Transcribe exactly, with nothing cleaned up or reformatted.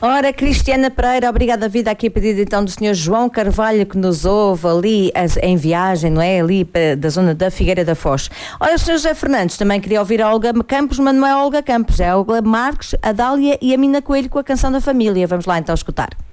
Ora, Cristiana Pereira, obrigada, vida, aqui a pedido então do senhor João Carvalho, que nos ouve ali as, em viagem, não é? Ali pa, da zona da Figueira da Foz. Ora, o senhor José Fernandes também queria ouvir a Olga Campos, mas não é a Olga Campos, é a Olga Marques, a Dália e a Mina Coelho com a Canção da Família. Vamos lá então escutar.